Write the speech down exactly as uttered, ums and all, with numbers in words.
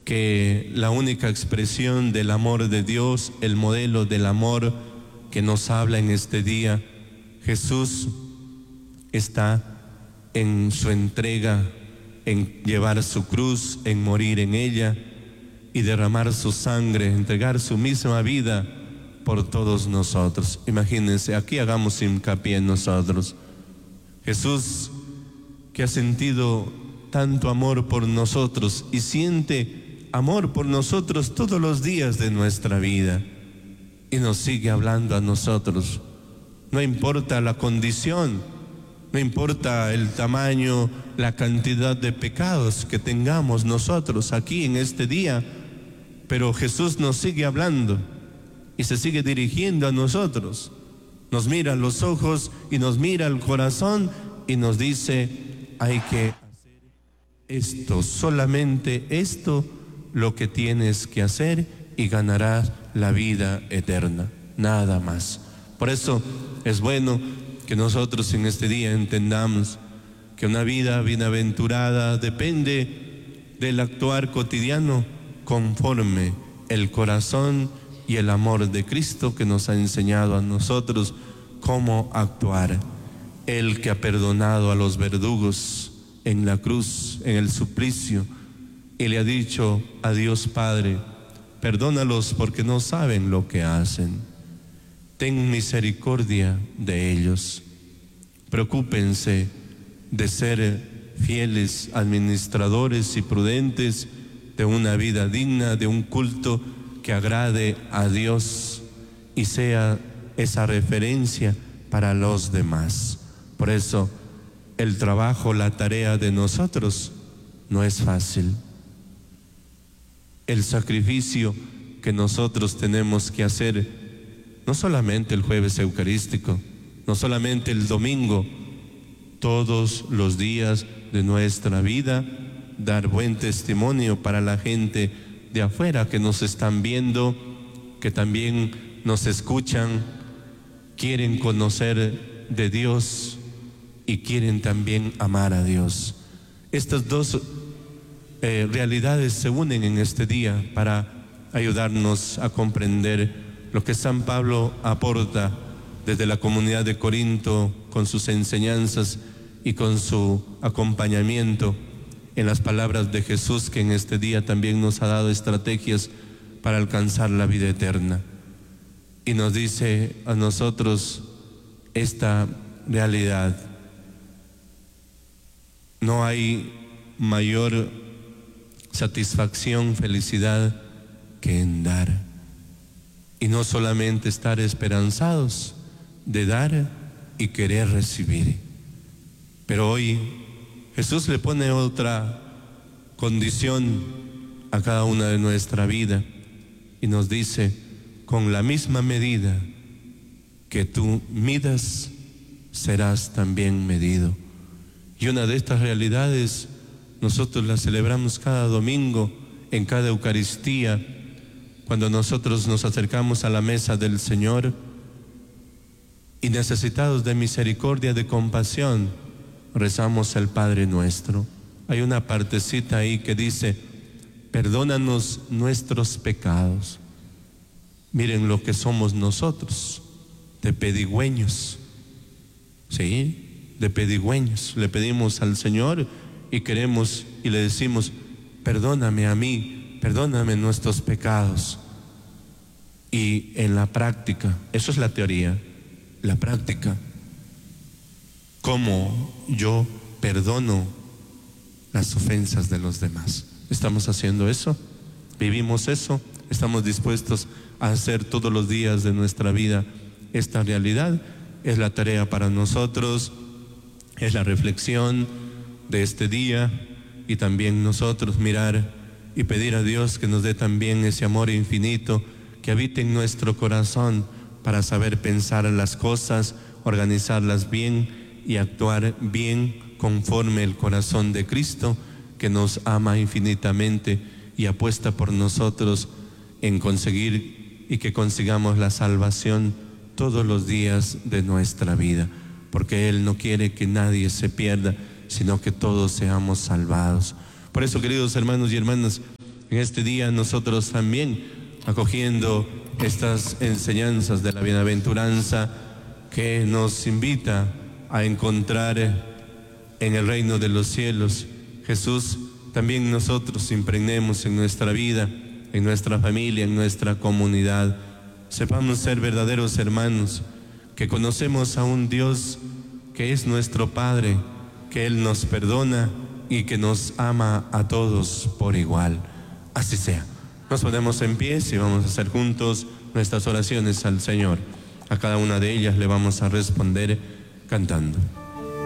que la única expresión del amor de Dios, el modelo del amor que nos habla en este día, Jesús, está en su entrega, en llevar su cruz, en morir en ella y derramar su sangre, entregar su misma vida por todos nosotros. Imagínense, aquí hagamos hincapié en nosotros. Jesús, que ha sentido tanto amor por nosotros y siente amor por nosotros todos los días de nuestra vida, y nos sigue hablando a nosotros. No importa la condición, no importa el tamaño, la cantidad de pecados que tengamos nosotros aquí en este día, pero Jesús nos sigue hablando y se sigue dirigiendo a nosotros. Nos mira a los ojos y nos mira al corazón y nos dice: hay que hacer esto, solamente esto, lo que tienes que hacer, y ganarás la vida eterna, nada más. Por eso es bueno que nosotros en este día entendamos que una vida bienaventurada depende del actuar cotidiano conforme el corazón y el amor de Cristo, que nos ha enseñado a nosotros cómo actuar. Él que ha perdonado a los verdugos en la cruz, en el suplicio, y le ha dicho a Dios Padre: perdónalos porque no saben lo que hacen. Ten misericordia de ellos. Preocúpense de ser fieles administradores y prudentes de una vida digna, de un culto que agrade a Dios y sea esa referencia para los demás. Por eso el trabajo, la tarea de nosotros no es fácil. El sacrificio que nosotros tenemos que hacer, no solamente el jueves eucarístico, no solamente el domingo, todos los días de nuestra vida, dar buen testimonio para la gente de afuera que nos están viendo, que también nos escuchan, quieren conocer de Dios y quieren también amar a Dios. Estas dos eh, realidades se unen en este día para ayudarnos a comprender lo que San Pablo aporta desde la comunidad de Corinto, con sus enseñanzas y con su acompañamiento en las palabras de Jesús, que en este día también nos ha dado estrategias para alcanzar la vida eterna. Y nos dice a nosotros esta realidad: no hay mayor satisfacción, felicidad que en dar. Y no solamente estar esperanzados de dar y querer recibir. Pero hoy Jesús le pone otra condición a cada una de nuestra vida y nos dice: con la misma medida que tú midas, serás también medido. Y una de estas realidades nosotros la celebramos cada domingo, en cada Eucaristía, cuando nosotros nos acercamos a la mesa del Señor y, necesitados de misericordia, de compasión, rezamos el Padre Nuestro. Hay una partecita ahí que dice: perdónanos nuestros pecados. Miren lo que somos nosotros, de pedigüeños, ¿sí? De pedigüeños. Le pedimos al Señor y queremos y le decimos: perdóname a mí, perdóname nuestros pecados. Y en la práctica, eso es la teoría, la práctica, ¿cómo yo perdono las ofensas de los demás? ¿Estamos haciendo eso? ¿Vivimos eso? ¿Estamos dispuestos a hacer todos los días de nuestra vida esta realidad? Es la tarea para nosotros, es la reflexión de este día, y también nosotros mirar y pedir a Dios que nos dé también ese amor infinito que habite en nuestro corazón para saber pensar las cosas, organizarlas bien y actuar bien conforme el corazón de Cristo, que nos ama infinitamente y apuesta por nosotros en conseguir y que consigamos la salvación todos los días de nuestra vida, porque Él no quiere que nadie se pierda, sino que todos seamos salvados. Por eso, queridos hermanos y hermanas, En este día nosotros también, acogiendo estas enseñanzas de la bienaventuranza que nos invita a encontrar en el reino de los cielos, Jesús, también nosotros impregnemos en nuestra vida, en nuestra familia, en nuestra comunidad. Sepamos ser verdaderos hermanos, que conocemos a un Dios que es nuestro Padre, que Él nos perdona y que nos ama a todos por igual. Así sea. Nos ponemos en pie y vamos a hacer juntos nuestras oraciones al Señor. A cada una de ellas le vamos a responder cantando.